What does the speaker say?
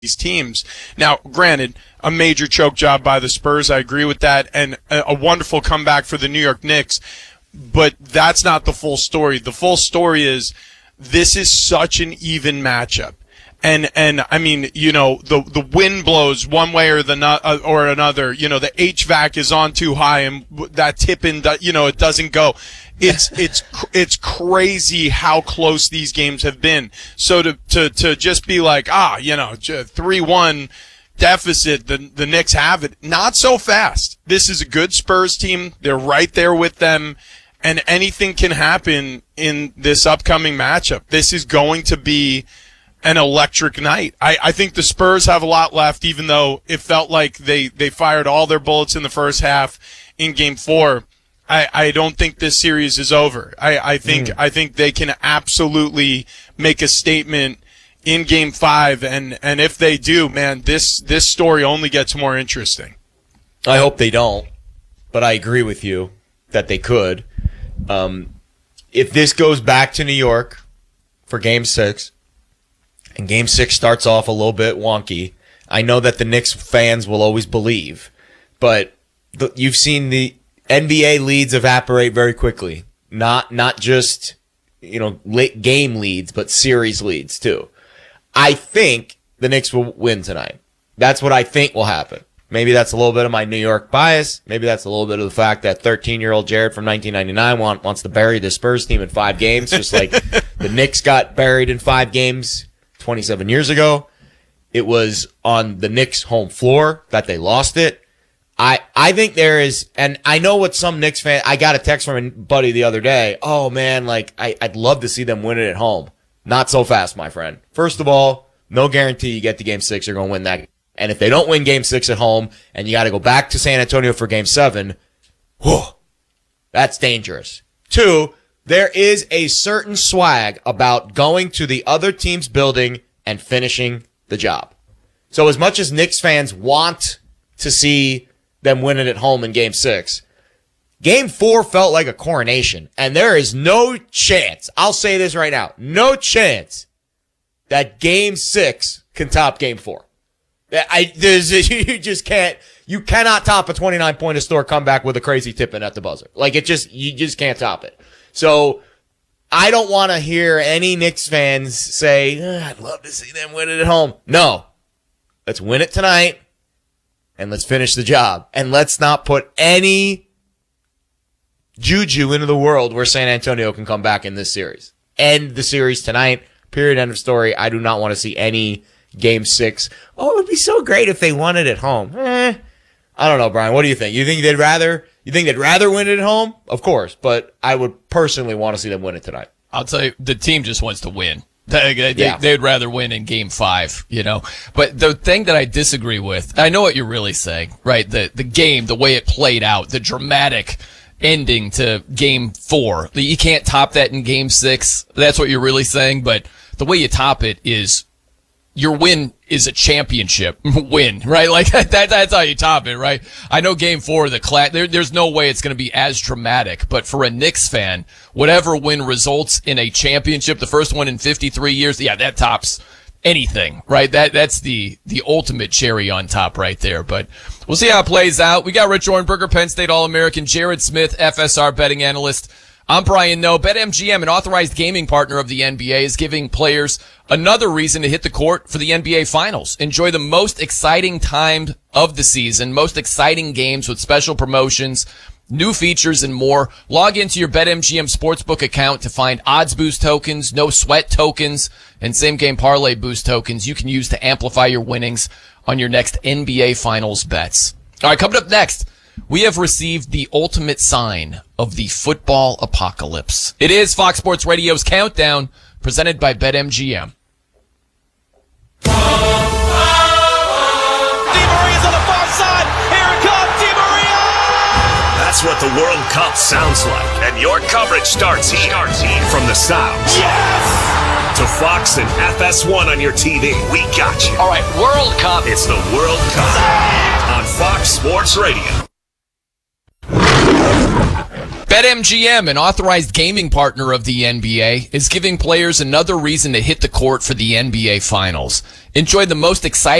these teams. Now, granted, a major choke job by the Spurs, I agree with that, and a wonderful comeback for the New York Knicks, but that's not the full story. The full story is this is such an even matchup. And I mean, you know, the wind blows one way or another. You know, the HVAC is on too high, and that tip in, you know, it doesn't go. It's crazy how close these games have been. So to just be like, you know, 3-1 deficit, the Knicks have it. Not so fast. This is a good Spurs team. They're right there with them, and anything can happen in this upcoming matchup. This is going to be an electric night. I think the Spurs have a lot left, even though it felt like they fired all their bullets in the first half in Game 4. I don't think this series is over. I think they can absolutely make a statement in Game 5, and if they do, man, this story only gets more interesting. I hope they don't, but I agree with you that they could. If this goes back to New York for Game 6, and Game 6 starts off a little bit wonky, I know that the Knicks fans will always believe, but you've seen the NBA leads evaporate very quickly. Not just, you know, late game leads, but series leads too. I think the Knicks will win tonight. That's what I think will happen. Maybe that's a little bit of my New York bias. Maybe that's a little bit of the fact that 13-year-old Jared from 1999 wants to bury the Spurs team in 5 games, just like the Knicks got buried in 5 games 27 years ago. It was on the Knicks' home floor that they lost it. I think there is, and I know what some Knicks fans, I got a text from a buddy the other day. Oh man, like I'd love to see them win it at home. Not so fast, my friend. First of all, no guarantee you get to Game 6, you're going to win that. And if they don't win Game 6 at home and you got to go back to San Antonio for Game 7, whew, that's dangerous. 2, there is a certain swag about going to the other team's building and finishing the job. So as much as Knicks fans want to see them win it at home in Game 6, Game 4 felt like a coronation, and there is no chance, I'll say this right now, no chance that Game 6 can top Game 4. You just can't, you cannot top a 29-point historic comeback with a crazy tip-in at the buzzer. Like, you just can't top it. So, I don't want to hear any Knicks fans say, I'd love to see them win it at home. No. Let's win it tonight, and let's finish the job. And let's not put any juju into the world where San Antonio can come back in this series. End the series tonight. Period. End of story. I do not want to see any Game 6. Oh, it would be so great if they won it at home. I don't know, Brian. What do you think? You think they'd rather win it at home? Of course, but I would personally want to see them win it tonight. I'll tell you, the team just wants to win. They'd rather win in Game 5, you know. But the thing that I disagree with, I know what you're really saying, right? The game, the way it played out, the dramatic ending to Game 4. You can't top that in Game 6. That's what you're really saying. But the way you top it is your win is a championship win, right? Like that's how you top it, right? I know Game 4, there's no way it's going to be as dramatic, but for a Knicks fan, whatever win results in a championship, the first one in 53 years, yeah, that tops anything, right? That's the ultimate cherry on top right there. But we'll see how it plays out. We got Rich Orenberger, Penn State All-American, Jared Smith, FSR betting analyst. I'm Brian Noe. BetMGM, an authorized gaming partner of the NBA, is giving players another reason to hit the court for the NBA Finals. Enjoy the most exciting time of the season, most exciting games with special promotions, new features, and more. Log into your BetMGM Sportsbook account to find odds boost tokens, no sweat tokens, and same game parlay boost tokens you can use to amplify your winnings on your next NBA Finals bets. All right, coming up next, we have received the ultimate sign of the football apocalypse. It is Fox Sports Radio's Countdown, presented by BetMGM. DiMaria's on the far side. Here it comes, DiMaria! That's what the World Cup sounds like. And your coverage starts here. From the sounds. Yes! To Fox and FS1 on your TV. We got you. All right, World Cup. It's the World Cup on Fox Sports Radio. BetMGM, an authorized gaming partner of the NBA, is giving players another reason to hit the court for the NBA Finals. Enjoy the most exciting